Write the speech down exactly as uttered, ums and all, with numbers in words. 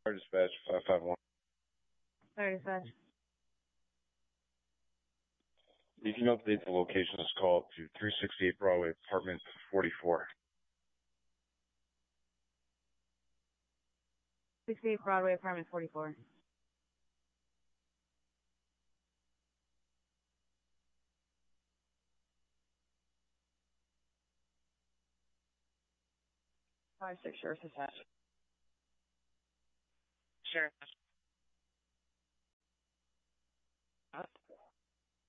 Fire dispatch five five one. Fire dispatch. You can update the location of this call to three sixty-eight Broadway, apartment forty-four. sixty-eight Broadway, apartment forty-four. Five six, Sheriff's dispatch. Sheriff.